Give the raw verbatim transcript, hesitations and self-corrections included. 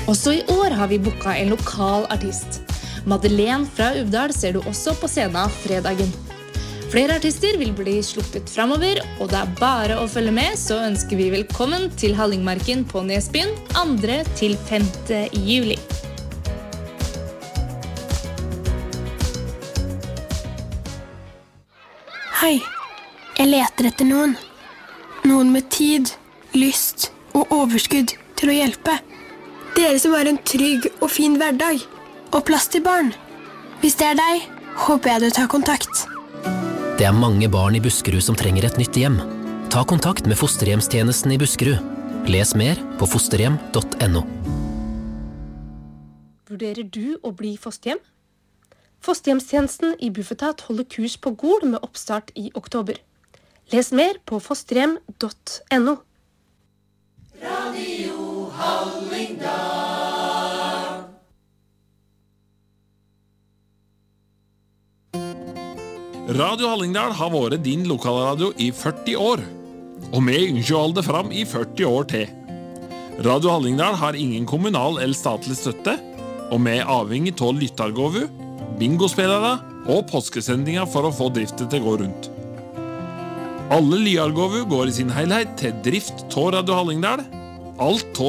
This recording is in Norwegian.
Også i år har vi booket en lokal artist. Madeleine fra Uvdal ser du også på scenen fredagen. Flere artister vil bli sluppet fremover, og det er bare å følge med, så ønsker vi velkommen til Hallingmarken på Nesbyen andre til femte juli. Hei, jeg leter etter noen. Noen med tid, lyst og overskudd til å hjelpe. Dere som har en trygg og fin hverdag, og plass til barn. Hvis det er deg, håper jeg du tar kontakt. Det er mange barn i Buskerud som trenger et nytt hjem. Ta kontakt med fosterhjemstjenesten i Buskerud. Les mer på fosterhjem punktum no. Vurderer du å bli fosterhjem? Fosterhjemstjenesten i Bufetat holder kurs på Gol med oppstart i oktober. Les mer på fosterhjem punktum no. Radio Hallingdal. Radio Hallingdal har vært din lokalradio i førti år, og vi ønsker å holde det fram i førti år til. Radio Hallingdal har ingen kommunal eller statlig støtte, og vi er avhengig av lyttargåvu, bingospillere og påskesendinger for å få driften til å gå rundt. Alle lyargåvu går i sin helhet til drift av Radio Hallingdal, alt av